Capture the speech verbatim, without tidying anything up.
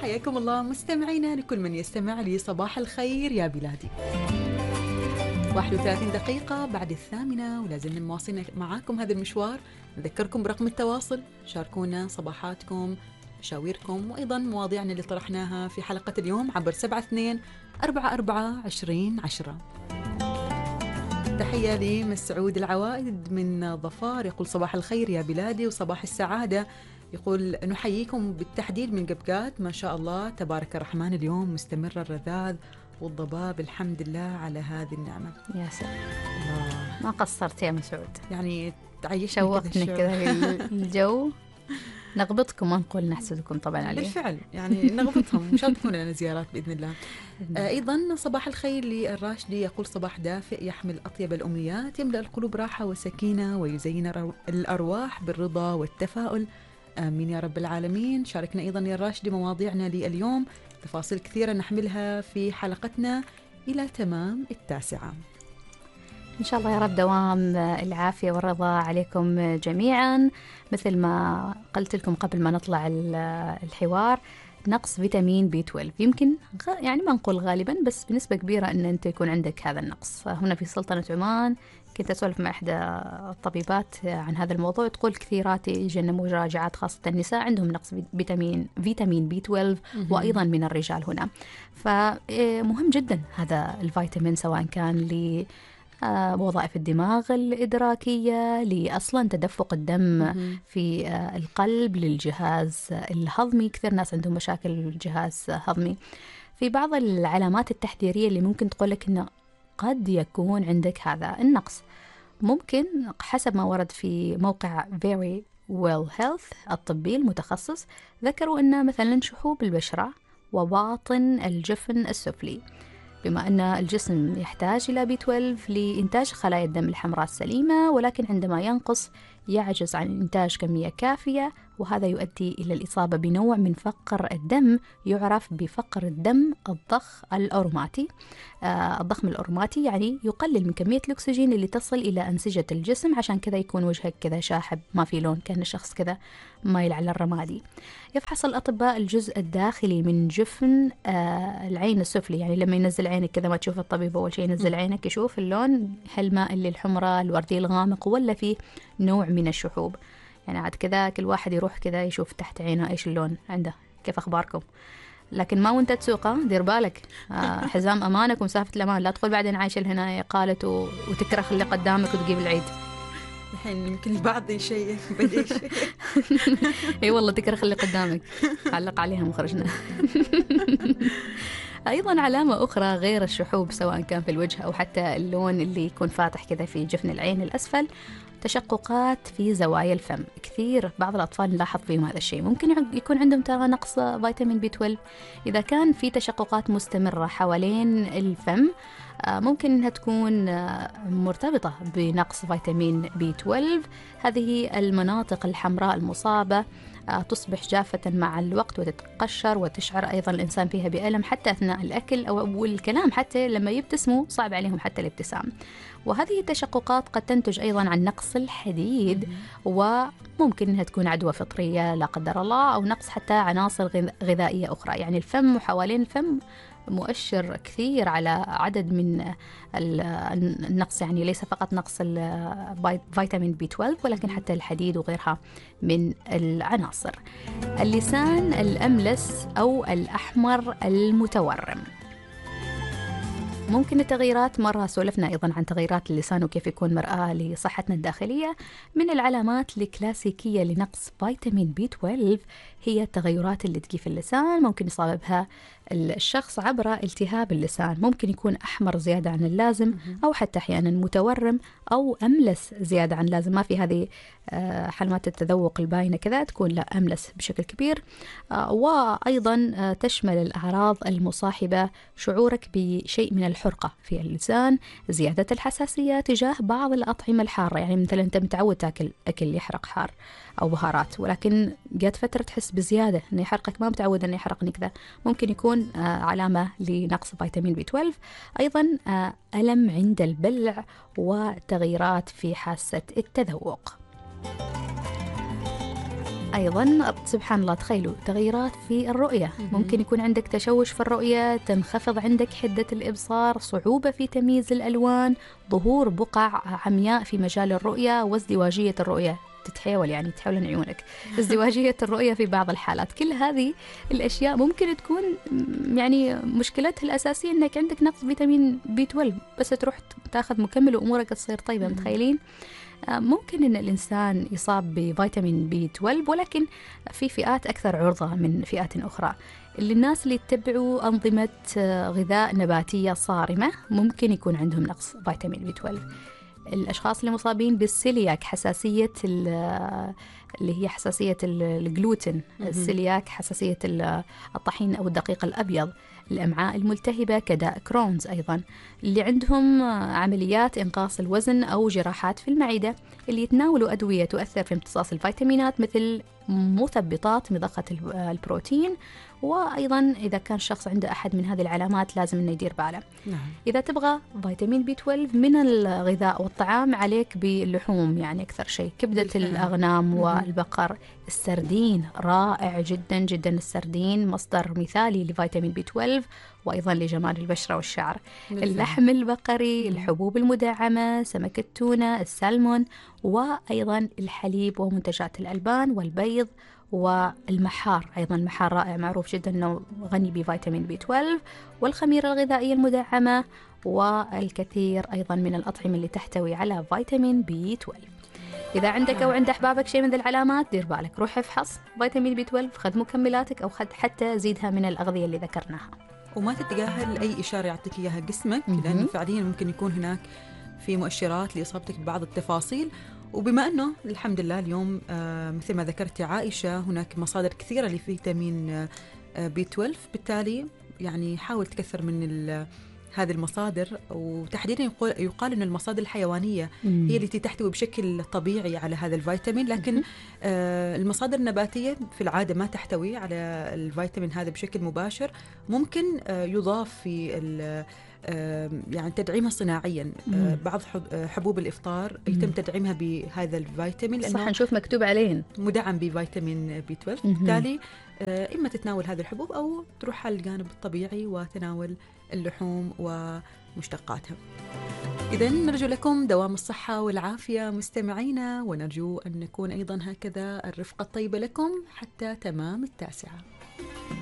حياكم الله مستمعينا لكل من يستمع لي. صباح الخير يا بلادي. واحد وثلاثين دقيقة بعد الثامنة ولازلنا مواصلين معاكم هذا المشوار. نذكركم برقم التواصل، شاركونا صباحاتكم، مشاويركم، وأيضا مواضيعنا اللي طرحناها في حلقة اليوم عبر سبعة اثنين أربعة أربعة عشرين عشرة. تحية لمسعود العوائد من ظفار، يقول صباح الخير يا بلادي وصباح السعادة. يقول نحييكم بالتحديد من قبقات، ما شاء الله تبارك الرحمن، اليوم مستمر الرذاذ والضباب، الحمد لله على هذه النعمة. يا سلام، الله ما قصرت يا مسعود، يعني تعيشني شوقتني كذا الجو. نغبطكم ما نقول نحسدكم طبعا عليه. بالفعل يعني نغبطهم، إن شاء الله تكون لنا زيارات بإذن الله. آه أيضا صباح الخير للراشدي، يقول صباح دافئ يحمل أطيب الأمنيات، يملأ القلوب راحة وسكينة ويزين الأرواح بالرضا والتفاؤل، آمين يا رب العالمين. شاركنا أيضا يا راشدي مواضيعنا لليوم، تفاصيل كثيرة نحملها في حلقتنا إلى تمام التاسعة إن شاء الله يا رب. دوام العافية والرضا عليكم جميعا. مثل ما قلت لكم قبل ما نطلع الحوار، نقص فيتامين بي اثنا عشر يمكن يعني ما نقول غالبا، بس بنسبة كبيرة أن أنت يكون عندك هذا النقص. هنا في سلطنة عمان كنت أسولف مع إحدى الطبيبات عن هذا الموضوع، تقول كثيرات يجن مراجعات خاصة النساء عندهم نقص فيتامين فيتامين بي اثنا عشر وأيضا من الرجال هنا. فمهم جدا هذا الفيتامين، سواء كان ل وظائف الدماغ الإدراكية، لأصلا تدفق الدم في القلب، للجهاز الهضمي. كثير ناس عندهم مشاكل الجهاز الهضمي. في بعض العلامات التحذيرية اللي ممكن تقولك إنه قد يكون عندك هذا النقص، ممكن حسب ما ورد في موقع Very Well Health الطبي المتخصص، ذكروا إنه مثلا شحوب البشرة وباطن الجفن السفلي، بما أن الجسم يحتاج إلى بي اثنا عشر لإنتاج خلايا الدم الحمراء السليمة، ولكن عندما ينقص يعجز عن إنتاج كمية كافية، وهذا يؤدي إلى الإصابة بنوع من فقر الدم يعرف بفقر الدم الضخ الأروماتي. آه الضخم الأروماتي يعني يقلل من كمية الأكسجين اللي تصل إلى أنسجة الجسم، عشان كذا يكون وجهك كذا شاحب ما في لون، كأن الشخص كذا مايل على الرمادي. يفحص الأطباء الجزء الداخلي من جفن آه العين السفلي، يعني لما ينزل عينك كذا ما تشوف الطبيب أول شيء ينزل عينك يشوف اللون، هل مائل للحمراء الوردي الغامق ولا فيه نوع من الشحوب. يعني عاد كذا كل واحد يروح كذا يشوف تحت عينه ايش اللون عنده. كيف اخباركم؟ لكن ما وانت تسوقه دير بالك، آه حزام امانك ومسافه الامان، لا تقول بعدين عايش هنا قالت و... وتكرخ اللي قدامك وتجيب العيد. الحين يمكن البعض شيء بدي شيء اي والله تكرخ اللي قدامك، علق عليها مخرجنا. أيضا علامة أخرى غير الشحوب، سواء كان في الوجه أو حتى اللون اللي يكون فاتح كذا في جفن العين الأسفل، تشققات في زوايا الفم. كثير بعض الأطفال نلاحظ فيهم هذا الشيء، ممكن يكون عندهم ترى نقص فيتامين بي اثنا عشر. إذا كان في تشققات مستمرة حوالين الفم، ممكن أنها تكون مرتبطة بنقص فيتامين بي اثنا عشر. هذه المناطق الحمراء المصابة تصبح جافة مع الوقت وتتقشر، وتشعر أيضا الإنسان فيها بألم حتى أثناء الأكل أو الكلام، حتى لما يبتسموا صعب عليهم حتى الابتسام. وهذه التشققات قد تنتج أيضا عن نقص الحديد، وممكن أنها تكون عدوى فطرية لا قدر الله، أو نقص حتى عناصر غذائية أخرى. يعني الفم وحوالين الفم مؤشر كثير على عدد من النقص، يعني ليس فقط نقص الفيتامين بي اثنا عشر ولكن حتى الحديد وغيرها من العناصر. اللسان الأملس أو الأحمر المتورم، ممكن التغييرات، مرة سولفنا أيضا عن تغييرات اللسان وكيف يكون مرآة لصحتنا الداخلية. من العلامات الكلاسيكية لنقص فيتامين بي اثنا عشر هي التغيرات اللي تجي في اللسان، ممكن يصابها الشخص عبر التهاب اللسان، ممكن يكون أحمر زيادة عن اللازم، أو حتى أحيانا متورم أو أملس زيادة عن اللازم. ما في هذه حلمات التذوق الباينة كذا، تكون لا أملس بشكل كبير. وأيضا تشمل الأعراض المصاحبة شعورك بشيء من الحرقة في اللسان، زيادة الحساسية تجاه بعض الأطعمة الحارة، يعني مثلا أنت متعود تأكل أكل يحرق حار أو بهارات، ولكن جات فترة تحس بزيادة أنه يحرقك، ما متعود أنه يحرقني كذا، ممكن يكون علامة لنقص فيتامين بي اثنا عشر. أيضا ألم عند البلع وتغييرات في حاسة التذوق. أيضا سبحان الله تخيلوا تغيرات في الرؤية، ممكن يكون عندك تشوش في الرؤية، تنخفض عندك حدة الإبصار، صعوبة في تمييز الألوان، ظهور بقع عمياء في مجال الرؤية، وازدواجية الرؤية، تتحول يعني تحول عن عيونك، ازدواجية الرؤية في بعض الحالات. كل هذه الأشياء ممكن تكون يعني مشكلتها الأساسية أنك عندك نقص فيتامين بي اثنا عشر، بس تروح تاخذ مكمل وأمورك تصير طيبة. متخيلين؟ ممكن أن الإنسان يصاب بفيتامين بي اثنا عشر، ولكن في فئات أكثر عرضة من فئات أخرى. اللي الناس اللي يتبعوا أنظمة غذاء نباتية صارمة ممكن يكون عندهم نقص فيتامين بي اثنا عشر. الأشخاص اللي مصابين بالسيلياك، حساسية اللي هي حساسية الجلوتين، السيلياك حساسية الطحين أو الدقيق الأبيض، الأمعاء الملتهبة كداء كرونز، أيضا اللي عندهم عمليات إنقاص الوزن أو جراحات في المعدة، اللي يتناولوا أدوية تؤثر في امتصاص الفيتامينات مثل مثبطات مضخة البروتين. وأيضا إذا كان الشخص عنده أحد من هذه العلامات لازم إنه يدير باله. نعم. إذا تبغى فيتامين بي اثنا عشر من الغذاء والطعام، عليك باللحوم، يعني أكثر شيء كبدة بالفعل. الأغنام والبقر، السردين رائع جدا جدا، السردين مصدر مثالي لفيتامين بي اثنا عشر وأيضا لجمال البشرة والشعر. بالفعل. اللحم البقري، الحبوب المدعمة، سمك التونة، السلمون، وأيضا الحليب ومنتجات الألبان والبيض والمحار. أيضا المحار رائع، معروف جدا أنه غني بفيتامين بي اثنا عشر، والخميرة الغذائية المدعمة، والكثير أيضا من الأطعمة اللي تحتوي على فيتامين بي اثنا عشر. إذا عندك أو عند أحبابك شيء من ذي العلامات، دير بالك، روح افحص فيتامين بي اثنا عشر، خذ مكملاتك أو خذ حتى زيدها من الأغذية اللي ذكرناها. وما تتجاهل أي إشارة يعطيك إياها جسمك، لأنه فعليا ممكن يكون هناك في مؤشرات لإصابتك ببعض التفاصيل. وبما أنه الحمد لله اليوم آه مثل ما ذكرت عائشة هناك مصادر كثيرة لفيتامين آه بي اثنا عشر، بالتالي يعني حاول تكثر من هذه المصادر. وتحديدا يقول يقال أن المصادر الحيوانية مم. هي التي تحتوي بشكل طبيعي على هذا الفيتامين، لكن آه المصادر النباتية في العادة ما تحتوي على الفيتامين هذا بشكل مباشر. ممكن آه يضاف في يعني تدعيمها صناعيا. مم. بعض حبوب الإفطار يتم تدعيمها بهذا الفيتامين، صح، نشوف مكتوب عليهن مدعم بفيتامين بي اثنا عشر. بالتالي إما تتناول هذه الحبوب أو تروح على الجانب الطبيعي وتناول اللحوم ومشتقاتها. إذن نرجو لكم دوام الصحة والعافية مستمعينا، ونرجو أن نكون أيضا هكذا الرفقة الطيبة لكم حتى تمام التاسعة.